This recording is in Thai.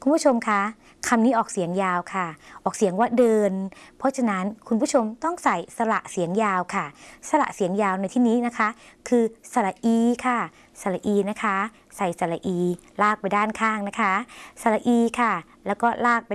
คุณผู้ชมคะคำนี้ออกเสียงยาวค่ะออกเสียงว่าเดินเพราะฉะนั้นคุณผู้ชมต้องใส่สระเสียงยาวค่ะสระเสียงยาวในที่นี้นะคะคือสระอีค่ะสระอีนะคะใส่สระอีลากไปด้านข้างนะคะสระอีค่ะแล้วก็ลากไป